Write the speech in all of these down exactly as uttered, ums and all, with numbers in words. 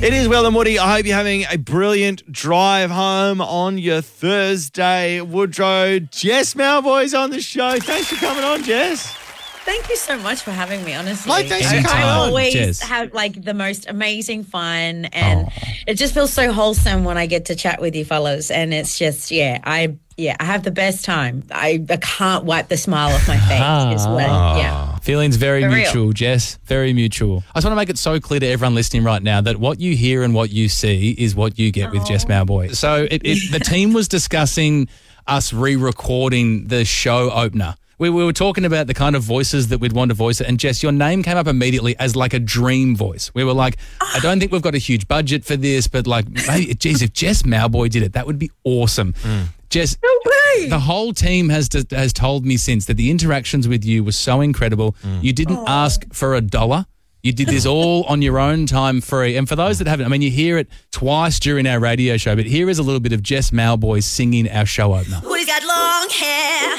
It is Will and Woody. I hope you're having a brilliant drive home on your Thursday. Woodrow, Jess Mauboy's on the show. Thanks for coming on, Jess. Thank you so much for having me, honestly. Mate, thanks I, for coming I on, always Jess. have like the most amazing fun, and it just feels so wholesome when I get to chat with you fellas. And it's just, yeah, I yeah, I have the best time. I, I can't wipe the smile off my face. Is what, yeah. Feelings very For real. mutual, Jess. Very mutual. I just want to make it so clear to everyone listening right now that what you hear and what you see is what you get with Jess Mauboy. So it, it, the team was discussing us re-recording the show opener. We, we were talking about the kind of voices that we'd want to voice it. And Jess, your name came up immediately as like a dream voice. We were like, I don't think we've got a huge budget for this, but like, maybe, geez, if Jess Mauboy did it, that would be awesome. Jess, No way. the whole team has to, has told me since that the interactions with you were so incredible. You didn't ask for a dollar. You did this all on your own time, free. And for those that haven't, I mean, you hear it twice during our radio show, but here is a little bit of Jess Mauboy singing our show opener. Woody's got long hair,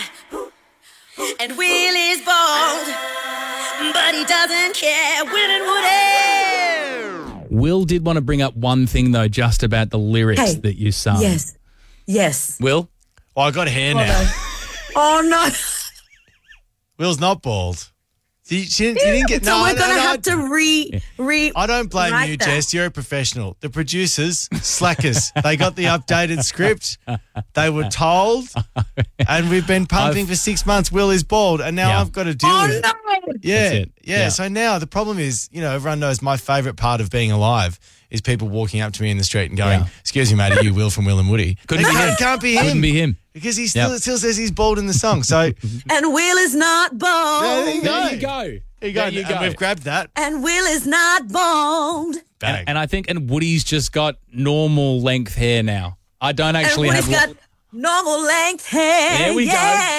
and Will is bald, but he doesn't care. Will and Woody. Will did want to bring up one thing, though, just about the lyrics Hey, that you sung. Yes, yes. Will? Oh, I got hair now. Oh no. Will's not bald. See, she, you didn't get So no, we're no, gonna no, have to re re. I don't blame write you, that. Jess. You're a professional. The producers, slackers. They got the updated script. They were told, and we've been pumping I've- for six months. Will is bald, and now Yeah. I've got to deal Oh with it. no. Yeah, That's it. yeah, Yeah. So now the problem is, you know, everyone knows my favourite part of being alive is people walking up to me in the street and going, Yeah. "Excuse me, mate, are you Will from Will and Woody?" Couldn't They be can't- him. Can't be him. Couldn't be him. Because he still Yep. still says he's bald in the song. So And Will is not bald. there you go. There you go. There you go. There you And go. we've grabbed that. And Will is not bald. Bang. And, and I think, and Woody's just got normal length hair now. I don't actually and have. Woody's got normal length hair. There we go.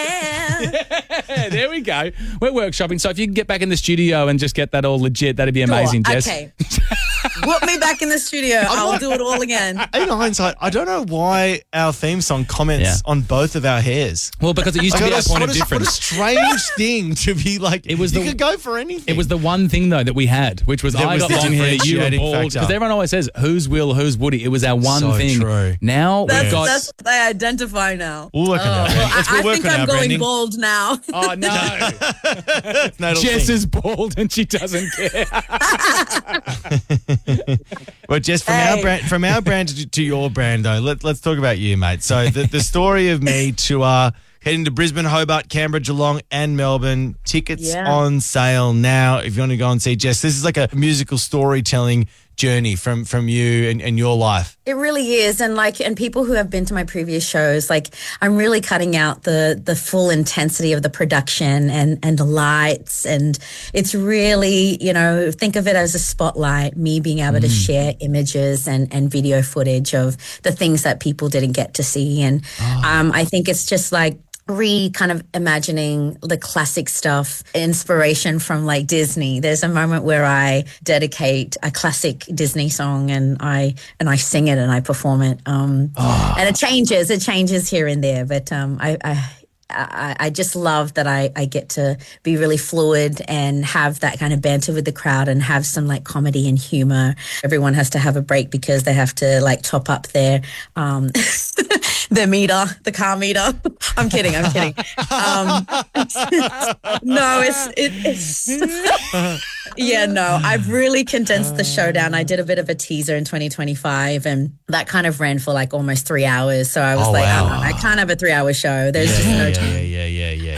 yeah. There we go. We're workshopping. So if you can get back in the studio and just get that all legit, that'd be amazing, Sure, Jess. Okay. Put me back in the studio. I'll do it all again. In hindsight, I don't know why our theme song comments Yeah. on both of our hairs. Well, because it used to Like, be our what a- point what of a- What a difference. strange thing to be like. It was you the- could go for anything. It was the one thing, though, that we had, which was That I was got the long hair, you were differentiating bald. factor. Because everyone always says, who's Will, who's Woody? It was our one So thing. true. Now That's, we've got... that's what they identify now. We'll work on that. Well, Let's I, we'll I work think on I'm our going branding. bald now. Oh, no. No, it'll Jess sing. is bald and she doesn't care. Well, Jess, from Hey. our brand, from our brand to, to your brand, though, let, let's talk about you, mate. So the, the story of me to uh, heading to Brisbane, Hobart, Canberra, Geelong, and Melbourne. Tickets Yeah. on sale now. If you want to go and see Jess, this is like a musical storytelling journey from from you and, and your life. It really is. And like, and people who have been to my previous shows, like I'm really cutting out the, the full intensity of the production and, and the lights. And it's really, you know, think of it as a spotlight, me being able to share images and, and video footage of the things that people didn't get to see. And um, I think it's just like, re kind of imagining the classic stuff, inspiration from like Disney. There's a moment where I dedicate a classic Disney song and I and I sing it and I perform it. Um, And it changes, it changes here and there. But um, I, I I, I just love that I, I get to be really fluid and have that kind of banter with the crowd and have some like comedy and humor. Everyone has to have a break because they have to like top up their um, their meter, the car meter. I'm kidding, I'm kidding. Um, no, it's it, it's yeah, no. I've really condensed the show down. I did a bit of a teaser in twenty twenty-five, and that kind of ran for like almost three hours. So I was Oh, like, wow. oh, I can't have a three-hour show. There's just no yeah, time. yeah, yeah, yeah, yeah.